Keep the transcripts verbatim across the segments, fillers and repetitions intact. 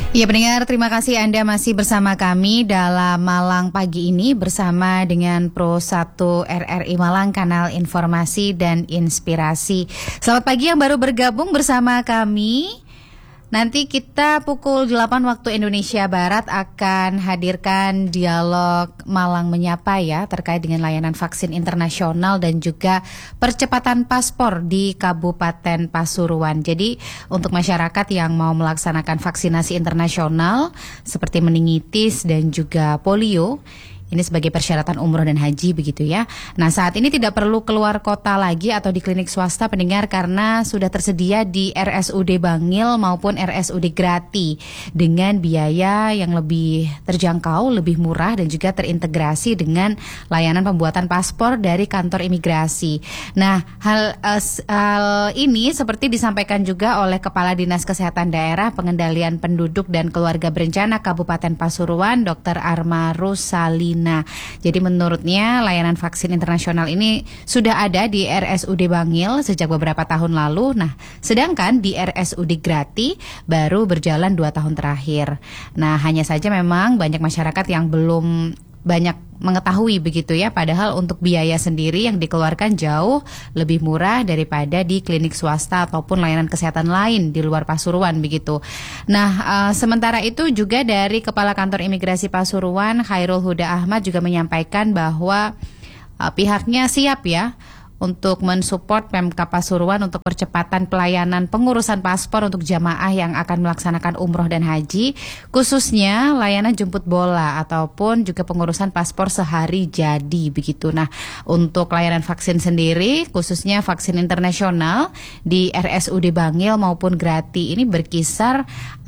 Ya pendengar, terima kasih Anda masih bersama kami dalam Malang pagi ini bersama dengan Pro satu R R I Malang, kanal informasi dan inspirasi. Selamat pagi yang baru bergabung bersama kami. Nanti kita pukul delapan waktu Indonesia Barat akan hadirkan dialog Malang Menyapa ya, terkait dengan layanan vaksin internasional dan juga percepatan paspor di Kabupaten Pasuruan. Jadi untuk masyarakat yang mau melaksanakan vaksinasi internasional seperti meningitis dan juga polio, ini sebagai persyaratan umroh dan haji begitu ya. Nah saat ini tidak perlu keluar kota lagi atau di klinik swasta pendengar, karena sudah tersedia di R S U D Bangil maupun R S U D Grati dengan biaya yang lebih terjangkau, lebih murah dan juga terintegrasi dengan layanan pembuatan paspor dari kantor imigrasi. Nah hal, uh, hal ini seperti disampaikan juga oleh Kepala Dinas Kesehatan Daerah Pengendalian Penduduk dan Keluarga Berencana Kabupaten Pasuruan, Dokter Armarus Salina. Nah, jadi menurutnya layanan vaksin internasional ini sudah ada di R S U D Bangil sejak beberapa tahun lalu. Nah, sedangkan di R S U D Grati baru berjalan dua tahun terakhir. Nah, hanya saja memang banyak masyarakat yang belum banyak mengetahui begitu ya, padahal untuk biaya sendiri yang dikeluarkan jauh lebih murah daripada di klinik swasta ataupun layanan kesehatan lain di luar Pasuruan begitu. Nah, uh, sementara itu juga dari Kepala Kantor Imigrasi Pasuruan, Khairul Huda Ahmad, juga menyampaikan bahwa uh, pihaknya siap ya untuk mensupport Pemkab Pasuruan untuk percepatan pelayanan pengurusan paspor untuk jamaah yang akan melaksanakan umroh dan haji, khususnya layanan jemput bola ataupun juga pengurusan paspor sehari jadi begitu. Nah, untuk layanan vaksin sendiri, khususnya vaksin internasional di R S U D Bangil maupun Grati ini berkisar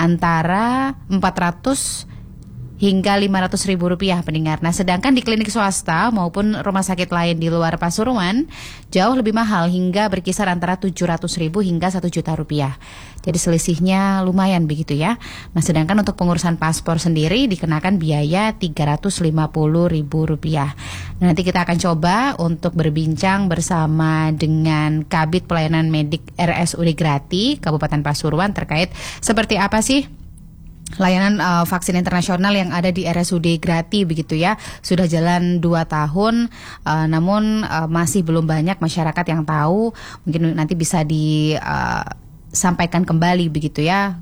antara empat ratus hingga lima ratus ribu rupiah pendengar. Nah, sedangkan di klinik swasta maupun rumah sakit lain di luar Pasuruan jauh lebih mahal hingga berkisar antara tujuh ratus ribu hingga satu juta rupiah. Jadi selisihnya lumayan begitu ya. Nah, sedangkan untuk pengurusan paspor sendiri dikenakan biaya tiga ratus lima puluh ribu rupiah. Nah, nanti kita akan coba untuk berbincang bersama dengan Kabid Pelayanan Medik R S U D Grati Kabupaten Pasuruan terkait seperti apa sih layanan uh, vaksin internasional yang ada di R S U D Grati begitu ya. Sudah jalan dua tahun, uh, namun uh, masih belum banyak masyarakat yang tahu. Mungkin nanti bisa disampaikan uh, kembali begitu ya,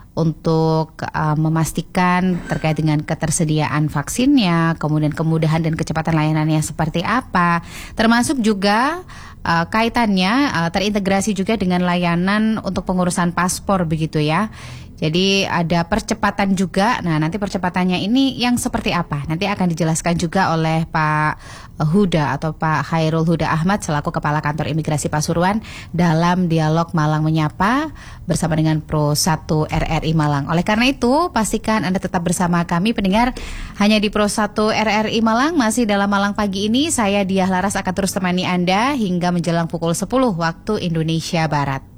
untuk uh, memastikan terkait dengan ketersediaan vaksinnya, kemudian kemudahan dan kecepatan layanannya seperti apa, termasuk juga uh, kaitannya uh, terintegrasi juga dengan layanan untuk pengurusan paspor begitu ya. Jadi ada percepatan juga. Nah, nanti percepatannya ini yang seperti apa? Nanti akan dijelaskan juga oleh Pak Huda atau Pak Khairul Huda Ahmad selaku Kepala Kantor Imigrasi Pasuruan dalam dialog Malang Menyapa bersama dengan Pro satu R R I Malang. Oleh karena itu, pastikan Anda tetap bersama kami pendengar hanya di Pro satu R R I Malang. Masih dalam Malang pagi ini, saya Diah Laras akan terus temani Anda hingga menjelang pukul sepuluh waktu Indonesia Barat.